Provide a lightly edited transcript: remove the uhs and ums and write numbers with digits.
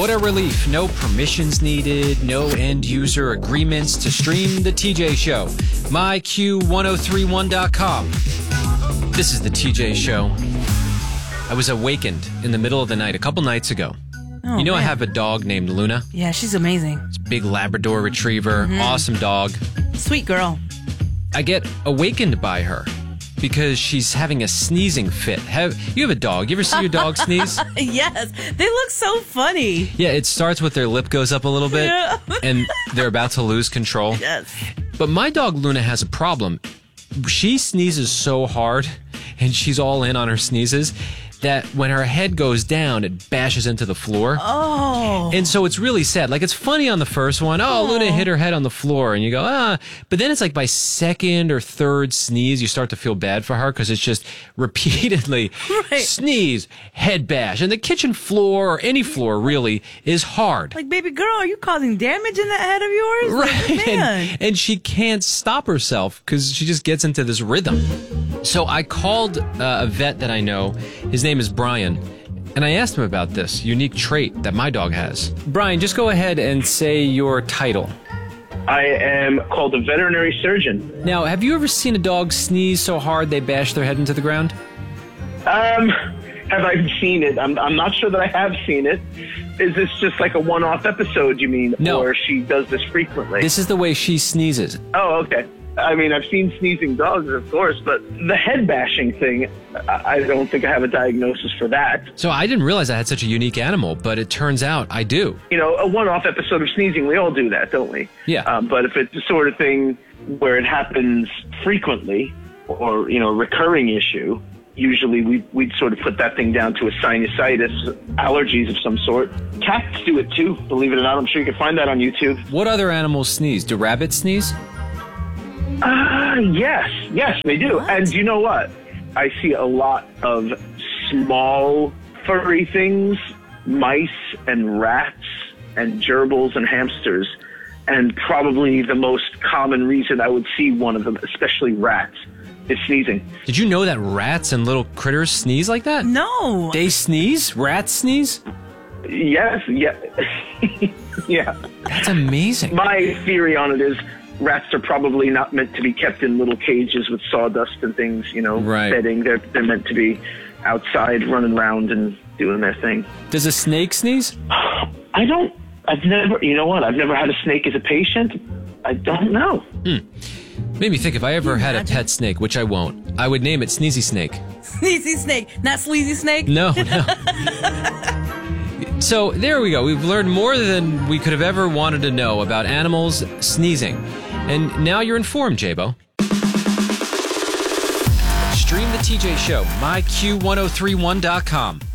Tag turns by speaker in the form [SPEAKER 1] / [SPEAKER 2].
[SPEAKER 1] What a relief. No permissions needed, no end-user agreements to stream The TJ Show. MyQ1031.com. This is The TJ Show. I was awakened in the middle of the night a couple nights ago.
[SPEAKER 2] Oh,
[SPEAKER 1] you know,
[SPEAKER 2] man.
[SPEAKER 1] I have a dog named Luna.
[SPEAKER 2] Yeah, she's amazing.
[SPEAKER 1] It's a big Labrador retriever, awesome dog.
[SPEAKER 2] Sweet girl.
[SPEAKER 1] I get awakened by her because she's having a sneezing fit. You have a dog. You ever see your dog sneeze?
[SPEAKER 2] Yes, they look so funny.
[SPEAKER 1] Yeah, it starts with their lip goes up a little bit,
[SPEAKER 2] Yeah.
[SPEAKER 1] and they're about to lose control.
[SPEAKER 2] Yes.
[SPEAKER 1] But my dog Luna has a problem. She sneezes so hard, and she's all in on her sneezes, that when her head goes down, it bashes into the floor.
[SPEAKER 2] Oh.
[SPEAKER 1] And so it's really sad. Like, it's funny on the first one. Oh, Luna hit her head on the floor. And you go, ah. But then it's like by second or third sneeze, you start to feel bad for her because it's just repeatedly sneeze, head bash. And the kitchen floor, or any floor really, is hard.
[SPEAKER 2] Like, baby girl, are you causing damage in that head of yours?
[SPEAKER 1] Right.
[SPEAKER 2] Like, man.
[SPEAKER 1] And she can't stop herself because she just gets into this rhythm. So I called a vet that I know. His name is Brian. And I asked him about this unique trait that my dog has. Brian, just go ahead and say your title.
[SPEAKER 3] I am called a veterinary surgeon.
[SPEAKER 1] Now, have you ever seen a dog sneeze so hard they bash their head into the ground?
[SPEAKER 3] Have I seen it? I'm not sure that I have seen it. Is this just like a one-off episode, you mean?
[SPEAKER 1] No.
[SPEAKER 3] Or she does this frequently?
[SPEAKER 1] This is the way she sneezes.
[SPEAKER 3] Oh, okay. I mean, I've seen sneezing dogs, of course, but the head bashing thing, I don't think I have a diagnosis for that.
[SPEAKER 1] So I didn't realize I had such a unique animal, but it turns out I do.
[SPEAKER 3] You know, a one-off episode of sneezing, we all do that, don't we?
[SPEAKER 1] Yeah.
[SPEAKER 3] But if it's the sort of thing where it happens frequently or, you know, a recurring issue, usually we'd sort of put that thing down to a sinusitis, allergies of some sort. Cats do it too, believe it or not. I'm sure you can find that on YouTube.
[SPEAKER 1] What other animals sneeze? Do rabbits sneeze?
[SPEAKER 3] Yes, they do.
[SPEAKER 2] What?
[SPEAKER 3] And you know what? I see a lot of small furry things, mice and rats and gerbils and hamsters. And probably the most common reason I would see one of them, especially rats, is sneezing.
[SPEAKER 1] Did you know that rats and little critters sneeze like that?
[SPEAKER 2] No.
[SPEAKER 1] They sneeze? Rats sneeze?
[SPEAKER 3] Yes, yeah. Yeah.
[SPEAKER 1] That's amazing.
[SPEAKER 3] My theory on it is rats are probably not meant to be kept in little cages with sawdust and things, you know,
[SPEAKER 1] Right.
[SPEAKER 3] bedding. They're meant to be outside running around and doing their thing.
[SPEAKER 1] Does a snake sneeze?
[SPEAKER 3] I've never had a snake as a patient. I don't know.
[SPEAKER 1] Made me think if I ever had a pet snake, which I won't, I would name it Sneezy Snake.
[SPEAKER 2] Sneezy snake, not sleazy snake.
[SPEAKER 1] No. So there we go. We've learned more than we could have ever wanted to know about animals sneezing. And now you're informed, Jabo. Stream The TJ Show, myQ1031.com.